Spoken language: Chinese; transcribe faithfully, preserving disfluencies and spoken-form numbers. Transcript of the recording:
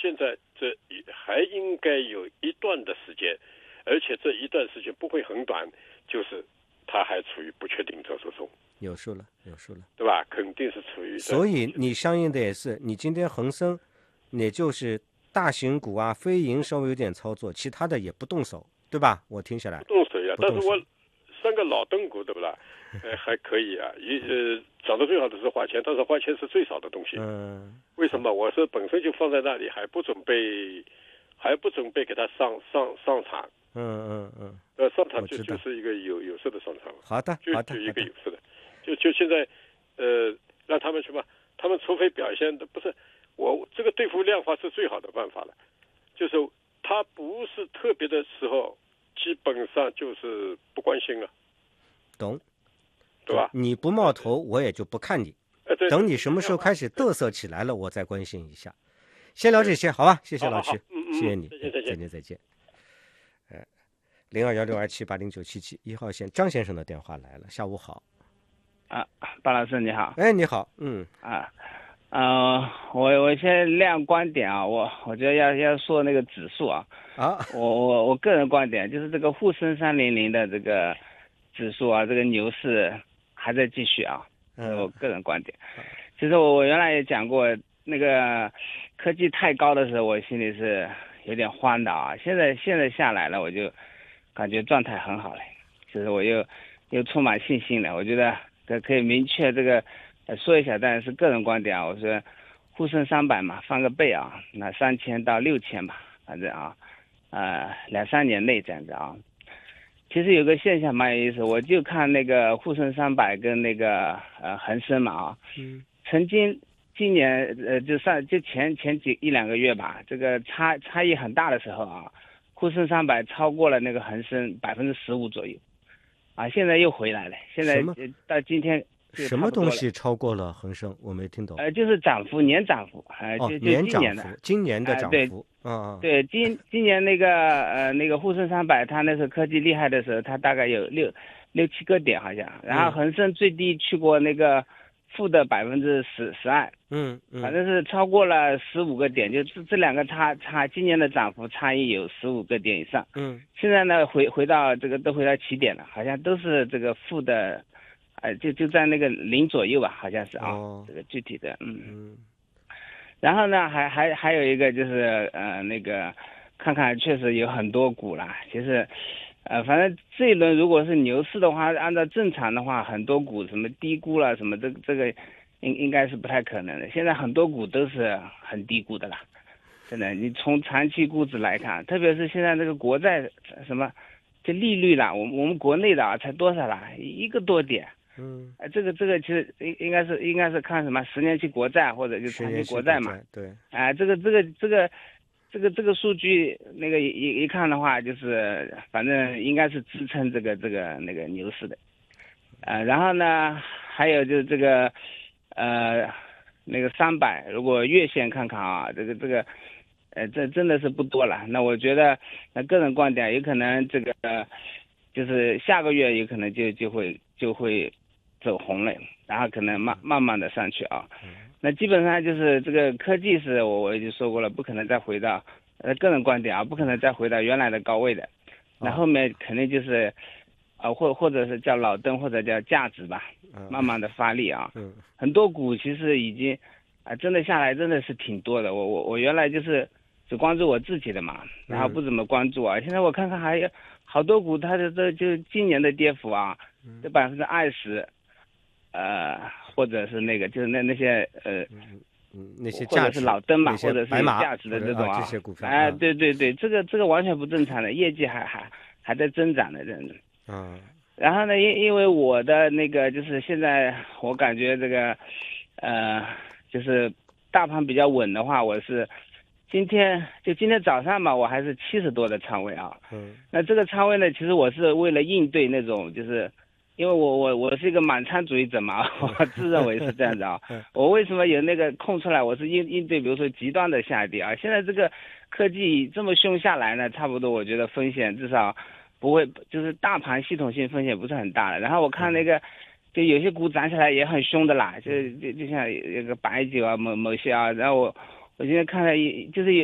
现在这还应该有一段的时间，而且这一段时间不会很短，就是它还处于不确定这之中。 有数了，有数了， 对吧？肯定是处于。 所以你相应的也是，你今天恒生，也就是大型股啊、非银稍微有点操作，其他的也不动手，对吧？我听下来不动手呀，但是我三个老灯股，对不啦？呃，还可以啊，一呃涨得最好的是花钱，但是花钱是最少的东西。 嗯。 为什么？我是本身就放在那里，还不准备，还不准备给它上上上场。 嗯嗯嗯。 呃，上场就就是一个有有色的上场了。 好的， 就好的， 就一个有色的，就就现在，呃，让他们去吧。他们除非表现的不是我这个对付量化是最好的办法了，就是他不是特别的时候，基本上就是不关心了。 懂。 对吧？ 你不冒头，我也就不看你。 呃、对等你什么时候开始嘚瑟起来了，我再关心一下。先聊这些，好吧？谢谢老师， 嗯嗯、 谢谢你， 再见再见再见再见。呃，零二幺六二七八零九七七一号线张先生的电话来了，下午好。 啊，巴老师你好。 哎，你好，嗯啊，呃，我我先亮观点啊，我我觉得要要说那个指数啊， 啊， 我我我个人观点就是这个沪深三零零的这个指数啊，这个牛市还在继续啊， 嗯， 我个人观点。其实我我原来也讲过，那个科技太高的时候，我心里是有点慌的啊。现在现在下来了，我就感觉状态很好了，其实我又又充满信心了。我觉得可可以明确这个说一下，但是个人观点啊，我说沪深三百嘛，翻个倍啊，那三千到六千吧，反正啊，呃，两三年内这样子啊。其实有个现象蛮有意思，我就看那个沪深三百跟那个呃恒生嘛啊， 嗯， 曾经今年呃就上就前前几一两个月吧，这个差差异很大的时候啊，沪深三百超过了那个恒生百分之十五左右，啊，现在又回来了，现在到今天什么东西超过了恒生？我没听懂。 呃，就是涨幅，年涨幅，呃， 哦， 就就今年的， 年今年的涨幅， 啊、 呃， 对，对，今今年那个呃那个沪深三百，它那时候科技厉害的时候，它大概有六六七个点好像，然后恒生最低去过那个负的百分之十十二， 嗯嗯， 反正是超过了十五个点，就这这两个差差，今年的涨幅差异有十五个点以上， 嗯， 现在呢回回到这个都回到起点了，好像都是这个负的。哎，就就在那个零左右吧，好像是啊， 哦、 这个具体的，嗯嗯。 然后呢，还还还有一个就是呃那个，看看确实有很多股啦，其实，呃反正这一轮如果是牛市的话，按照正常的话，很多股什么低估了什么这这个应应该是不太可能的。现在很多股都是很低估的啦，真的，你从长期估值来看，特别是现在这个国债什么，这利率啦，我们我们国内的啊才多少啦，一个多点。 嗯， 哎，这个这个其实应应该是应该是看什么十年期国债或者就长期国债嘛， 对， 哎，这个这个这个这个这个数据那个一一看的话，就是反正应该是支撑这个这个那个牛市的，呃，然后呢，还有就是这个呃那个三百，如果月线看看啊，这个这个呃这真的是不多了。那我觉得那个人观点有可能这个就是下个月有可能就就会就会。走红了，然后可能慢慢慢的上去啊，那基本上就是这个科技是我我已经说过了，不可能再回到呃个人观点啊，不可能再回到原来的高位的，那后面肯定就是啊、呃、或或者是叫老登或者叫价值吧，慢慢的发力啊，很多股其实已经啊、呃、真的下来真的是挺多的，我我我原来就是只关注我自己的嘛，然后不怎么关注啊，现在我看看还有好多股它的这就今年的跌幅啊，这百分之二十。呃，或者是那个，就是那那些呃， 嗯嗯，那些或者是老登嘛，或者是有马价值的这种啊， 这些股票， 哎，对对对，这个这个完全不正常的，业绩还还还在增长的，真的。 嗯。 然后呢，因因为我的那个就是现在我感觉这个，呃，就是大盘比较稳的话，我是今天就今天早上嘛，我还是七十多的仓位啊。 嗯。 那这个仓位呢，其实我是为了应对那种就是。因为我我我是一个满仓主义者嘛，我自认为是这样子啊。我为什么有那个空出来？我是应应对，比如说极端的下跌啊。现在这个科技这么凶下来呢，差不多我觉得风险至少不会，就是大盘系统性风险不是很大的。然后我看那个，就有些股涨起来也很凶的啦，就就就像有个白酒啊，某某些啊。然后我我今天看了，就是有。